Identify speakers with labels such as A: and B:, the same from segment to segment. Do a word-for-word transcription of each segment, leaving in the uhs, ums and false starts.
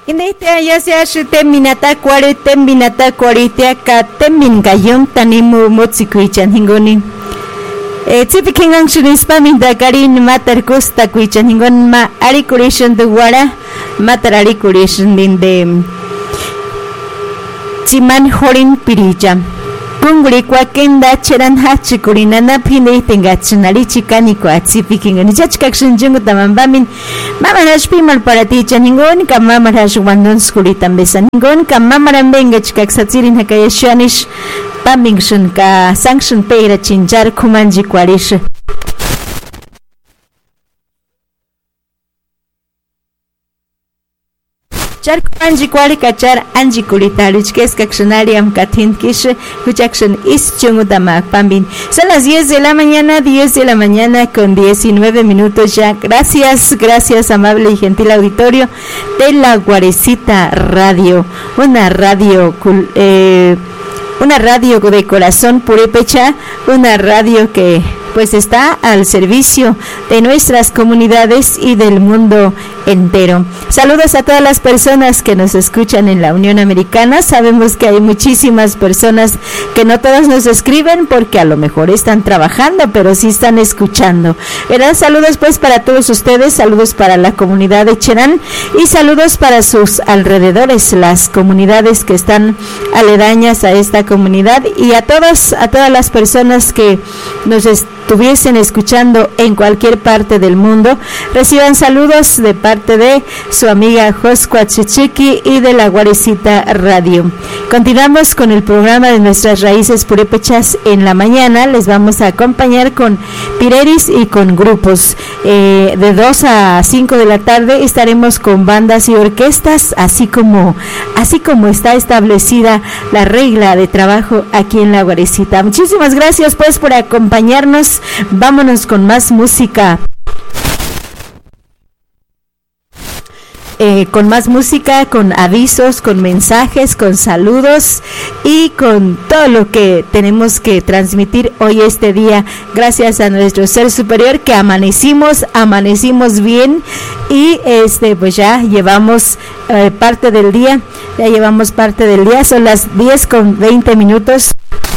A: Indite ya se ashute minata kware tem minata kware te ka tem min gayum tanimu motsikuichan hingoni. E tipi kingang shunispa minda garin matar kusta kuichan hingon ma ari kurishan de wara matar ari kurishan dinde timan horin pirija. Kunguri kwa kenda cheran hachi kurina na pine tenga chinari chikani kwa tipi kingang jachkak shinjungu tamambamin mama rashpi mal para ti chaningon ka mama rash wandon skuli tambesan ningon ka mama rambenga chikak satirin hakaya shanish pamingshun ka sanction peira chinjar kumanji kwarish char kumanji kwari kachar anji kulitalich que es caccionariam katin kish huchakshun is chungudama pambin. Son las diez de la mañana, diez de la mañana con diecinueve minutos ya. Gracias, gracias amable y gentil auditorio de la Guarecita Radio, una radio eh, una radio de corazón purépecha, una radio que pues está al servicio de nuestras comunidades y del mundo entero. Saludos a todas las personas que nos escuchan en la Unión Americana. Sabemos que hay muchísimas personas que no todas nos escriben porque a lo mejor están trabajando, pero sí están escuchando. ¿Verdad? Saludos pues para todos ustedes, saludos para la comunidad de Cherán y saludos para sus alrededores, las comunidades que están aledañas a esta comunidad y a todas, a todas las personas que nos estuviesen escuchando en cualquier parte del mundo. Reciban saludos de parte de su amiga Joscua Chichiqui y de la Guarecita Radio. Continuamos con el programa de nuestras raíces purépechas en la mañana. Les vamos a acompañar con pireris y con grupos. Eh, de dos a cinco de la tarde estaremos con bandas y orquestas, así como, así como está establecida la regla de trabajo aquí en la Guarecita. Muchísimas gracias pues por acompañarnos. Vámonos con más música. Eh, con más música, con avisos, con mensajes, con saludos y con todo lo que tenemos que transmitir hoy este día, gracias a nuestro ser superior que amanecimos, amanecimos bien y este pues ya llevamos eh, parte del día, ya llevamos parte del día, son las diez con veinte minutos.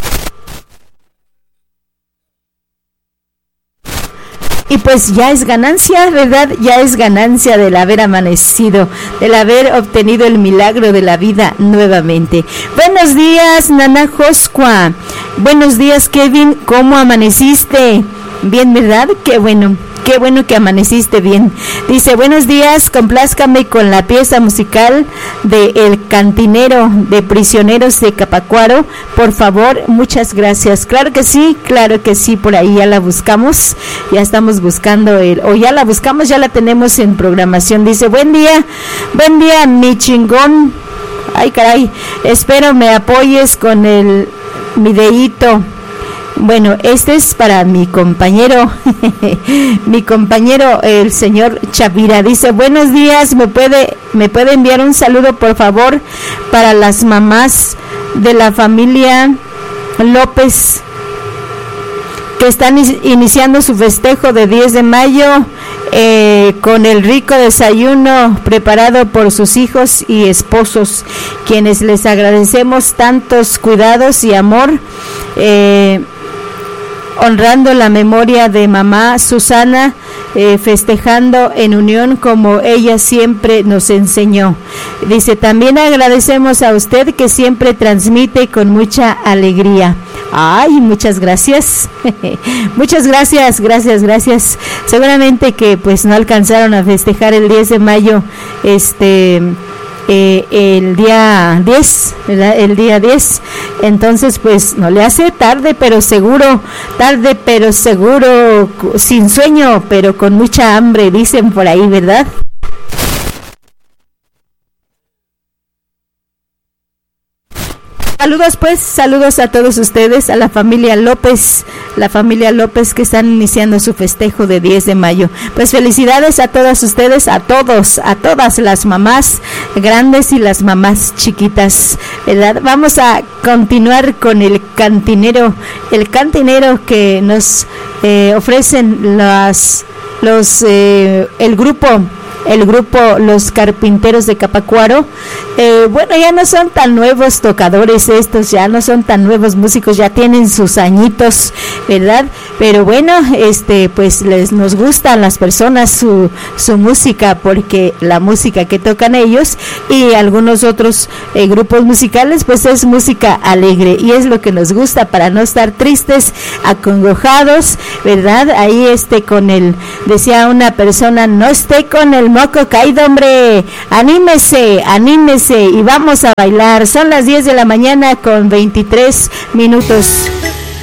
A: Y pues ya es ganancia, ¿verdad? Ya es ganancia del haber amanecido, del haber obtenido el milagro de la vida nuevamente. Buenos días, Nana Joscua. Buenos días, Kevin. ¿Cómo amaneciste? Bien, ¿verdad? Qué bueno. Qué bueno que amaneciste bien. Dice, buenos días, complázcame con la pieza musical de El Cantinero de Prisioneros de Capacuaro, por favor, muchas gracias. Claro que sí, claro que sí, por ahí ya la buscamos, ya estamos buscando el, o ya la buscamos, ya la tenemos en programación. Dice, buen día, buen día, mi chingón. Ay, caray, espero me apoyes con el videíto. Bueno, este es para mi compañero, mi compañero el señor Chavira. Dice, buenos días, me puede, me puede enviar un saludo por favor para las mamás de la familia López que están iniciando su festejo de diez de mayo eh, con el rico desayuno preparado por sus hijos y esposos, quienes les agradecemos tantos cuidados y amor, eh, honrando la memoria de mamá Susana, eh, festejando en unión como ella siempre nos enseñó. Dice, también agradecemos a usted que siempre transmite con mucha alegría. Ay, muchas gracias. Muchas gracias, gracias, gracias. Seguramente que pues no alcanzaron a festejar el diez de mayo, este... Eh, el día diez, ¿verdad? El día diez, entonces pues no le hace tarde, pero seguro, tarde, pero seguro, sin sueño, pero con mucha hambre, dicen por ahí, ¿verdad? Saludos pues, saludos a todos ustedes, a la familia López, la familia López que están iniciando su festejo de diez de mayo. Pues felicidades a todas ustedes, a todos, a todas las mamás grandes y las mamás chiquitas, ¿verdad? Vamos a continuar con el cantinero, el cantinero que nos eh, ofrecen las, los, eh, el grupo el grupo Los Carpinteros de Capacuaro. Eh, bueno, ya no son tan nuevos tocadores estos, ya no son tan nuevos músicos, ya tienen sus añitos, ¿verdad? Pero bueno, este, pues les nos gusta a las personas su, su música, porque la música que tocan ellos y algunos otros eh, grupos musicales, pues es música alegre, y es lo que nos gusta para no estar tristes, acongojados, ¿verdad? Ahí este con el, decía una persona, no esté con el moco caído, hombre, anímese, anímese y vamos a bailar. Son las diez de la mañana con veintitrés minutos.